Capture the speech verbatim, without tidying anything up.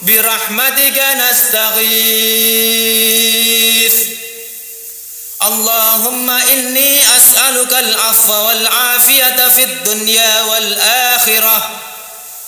برحمتك نستغيث اللهم إني أسألك العفو والعافية في الدنيا والآخرة